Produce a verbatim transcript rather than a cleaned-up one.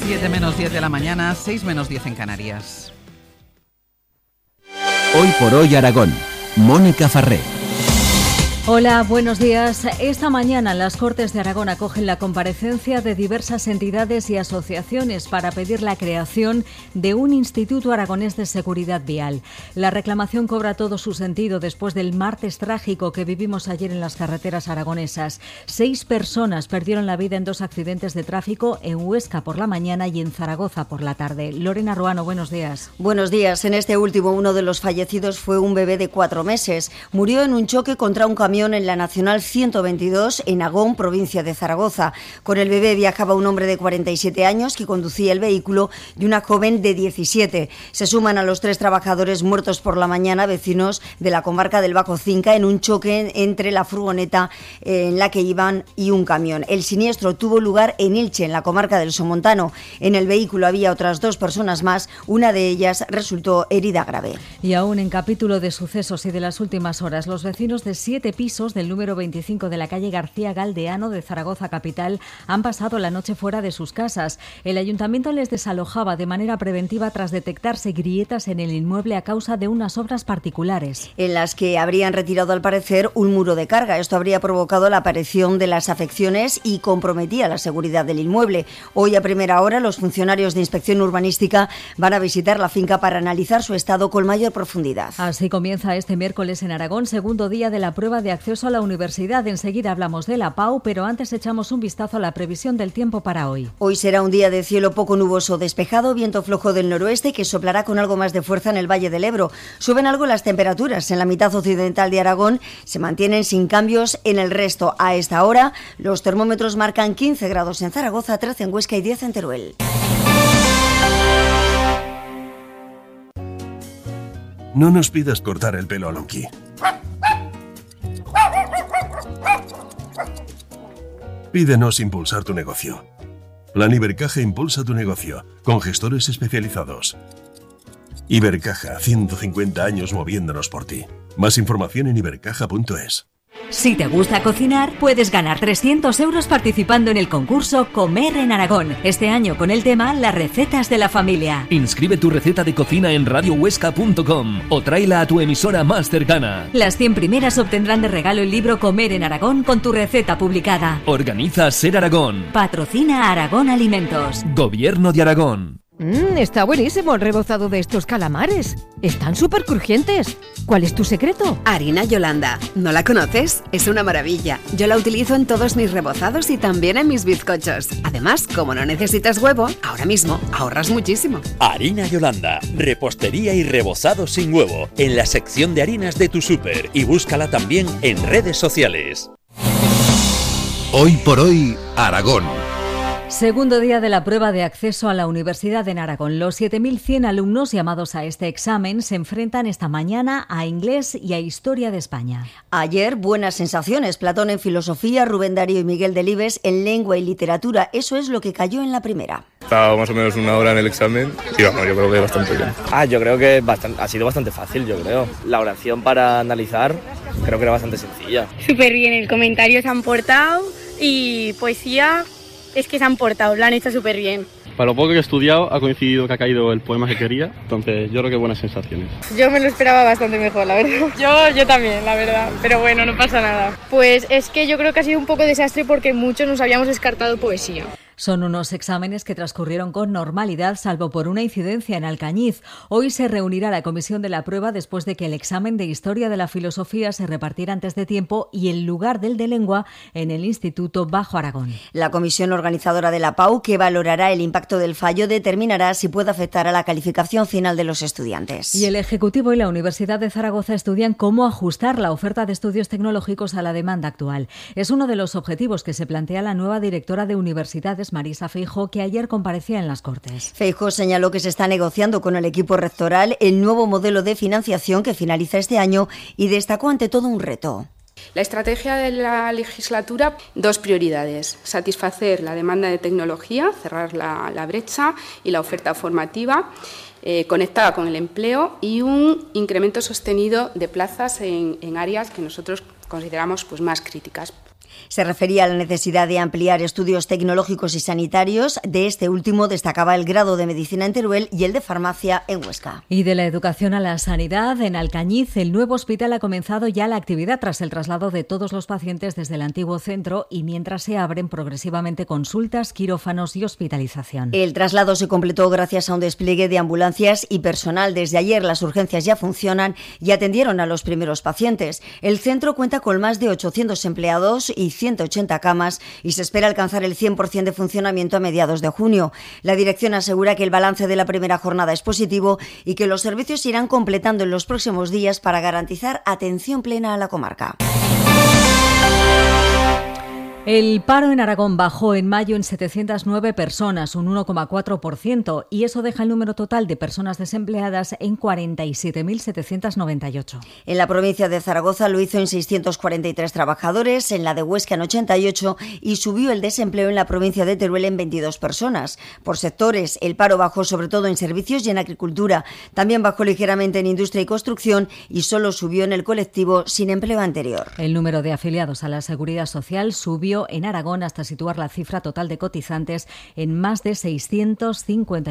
siete menos diez de la mañana, seis menos diez en Canarias. Hoy por hoy Aragón. Mónica Farré. Hola, buenos días. Esta mañana las Cortes de Aragón acogen la comparecencia de diversas entidades y asociaciones para pedir la creación de un Instituto Aragonés de Seguridad Vial. La reclamación cobra todo su sentido después del martes trágico que vivimos ayer en las carreteras aragonesas. Seis personas perdieron la vida en dos accidentes de tráfico en Huesca por la mañana y en Zaragoza por la tarde. Lorena Ruano, buenos días. Buenos días. En este último, uno de los fallecidos fue un bebé de cuatro meses. Murió en un choque contra un camión en la Nacional ciento veintidós en Agón, provincia de Zaragoza. Con el bebé viajaba un hombre de cuarenta y siete años que conducía el vehículo y una joven de diecisiete. Se suman a los tres trabajadores muertos por la mañana, vecinos de la comarca del Bajo Cinca, en un choque entre la furgoneta en la que iban y un camión. El siniestro tuvo lugar en Elche, en la comarca del Somontano. En el vehículo había otras dos personas más, una de ellas resultó herida grave. Y aún en capítulo de sucesos y de las últimas horas, los vecinos de siete pisos del número veinticinco de la calle García Galdeano de Zaragoza capital han pasado la noche fuera de sus casas. El ayuntamiento les desalojaba de manera preventiva tras detectarse grietas en el inmueble a causa de unas obras particulares, en las que habrían retirado al parecer un muro de carga. Esto habría provocado la aparición de las afecciones y comprometía la seguridad del inmueble. Hoy a primera hora los funcionarios de inspección urbanística van a visitar la finca para analizar su estado con mayor profundidad. Así comienza este miércoles en Aragón, segundo día de la prueba de acceso a la universidad. Enseguida hablamos de la PAU, pero antes echamos un vistazo a la previsión del tiempo para hoy. Hoy será un día de cielo poco nuboso despejado, viento flojo del noroeste que soplará con algo más de fuerza en el Valle del Ebro. Suben algo las temperaturas. En la mitad occidental de Aragón se mantienen sin cambios en el resto. A esta hora los termómetros marcan quince grados en Zaragoza, trece en Huesca y diez en Teruel. No nos pidas cortar el pelo a Lonqui. Pídenos impulsar tu negocio. Plan Ibercaja impulsa tu negocio, con gestores especializados. Ibercaja, ciento cincuenta años moviéndonos por ti. Más información en ibercaja punto es. Si te gusta cocinar, puedes ganar trescientos euros participando en el concurso Comer en Aragón. Este año con el tema Las recetas de la familia. Inscribe tu receta de cocina en radio huesca punto com o tráela a tu emisora más cercana. Las cien primeras obtendrán de regalo el libro Comer en Aragón con tu receta publicada. Organiza Ser Aragón. Patrocina Aragón Alimentos. Gobierno de Aragón. Mmm, está buenísimo el rebozado de estos calamares. Están súper crujientes. ¿Cuál es tu secreto? Harina Yolanda. ¿No la conoces? Es una maravilla. Yo la utilizo en todos mis rebozados y también en mis bizcochos. Además, como no necesitas huevo, ahora mismo ahorras muchísimo. Harina Yolanda. Repostería y rebozado sin huevo. En la sección de harinas de tu súper. Y búscala también en redes sociales. Hoy por hoy, Aragón. Segundo día de la prueba de acceso a la Universidad en Aragón. Los siete mil cien alumnos llamados a este examen se enfrentan esta mañana a inglés y a historia de España. Ayer, buenas sensaciones. Platón en filosofía, Rubén Darío y Miguel Delibes en lengua y literatura. Eso es lo que cayó en la primera. Estaba más o menos una hora en el examen y vamos, yo creo que bastante bien. Ah, yo creo que bastante, ha sido bastante fácil, yo creo. La oración para analizar creo que era bastante sencilla. Súper bien, el comentario se han portado y poesía... Es que se han portado, lo han hecho súper bien. Para lo poco que he estudiado, ha coincidido que ha caído el poema que quería, entonces yo creo que buenas sensaciones. Yo me lo esperaba bastante mejor, la verdad. Yo, yo también, la verdad, pero bueno, no pasa nada. Pues es que yo creo que ha sido un poco desastre porque muchos nos habíamos descartado poesía. Son unos exámenes que transcurrieron con normalidad, salvo por una incidencia en Alcañiz. Hoy se reunirá la comisión de la prueba después de que el examen de Historia de la Filosofía se repartiera antes de tiempo y el lugar del de Lengua en el Instituto Bajo Aragón. La comisión organizadora de la PAU, que valorará el impacto del fallo, determinará si puede afectar a la calificación final de los estudiantes. Y el Ejecutivo y la Universidad de Zaragoza estudian cómo ajustar la oferta de estudios tecnológicos a la demanda actual. Es uno de los objetivos que se plantea la nueva directora de universidades, Marisa Feijóo, que ayer comparecía en las Cortes. Feijóo señaló que se está negociando con el equipo rectoral el nuevo modelo de financiación que finaliza este año y destacó ante todo un reto. La estrategia de la legislatura, dos prioridades: satisfacer la demanda de tecnología, cerrar la, la brecha y la oferta formativa eh, conectada con el empleo, y un incremento sostenido de plazas en, en áreas que nosotros consideramos pues, más críticas. Se refería a la necesidad de ampliar estudios tecnológicos y sanitarios. De este último destacaba el grado de medicina en Teruel y el de farmacia en Huesca. Y de la educación a la sanidad, en Alcañiz, el nuevo hospital ha comenzado ya la actividad tras el traslado de todos los pacientes desde el antiguo centro y mientras se abren progresivamente consultas, quirófanos y hospitalización. El traslado se completó gracias a un despliegue de ambulancias y personal. Desde ayer las urgencias ya funcionan y atendieron a los primeros pacientes. El centro cuenta con más de ochocientos empleados y ciento ochenta camas y se espera alcanzar el cien por ciento de funcionamiento a mediados de junio. La dirección asegura que el balance de la primera jornada es positivo y que los servicios se irán completando en los próximos días para garantizar atención plena a la comarca. El paro en Aragón bajó en mayo en setecientas nueve personas, un uno coma cuatro por ciento, y eso deja el número total de personas desempleadas en cuarenta y siete mil setecientos noventa y ocho. En la provincia de Zaragoza lo hizo en seiscientos cuarenta y tres trabajadores, en la de Huesca en ochenta y ocho y subió el desempleo en la provincia de Teruel en veintidós personas. Por sectores, el paro bajó sobre todo en servicios y en agricultura. También bajó ligeramente en industria y construcción y solo subió en el colectivo sin empleo anterior. El número de afiliados a la Seguridad Social subió en Aragón hasta situar la cifra total de cotizantes en más de seiscientos cincuenta.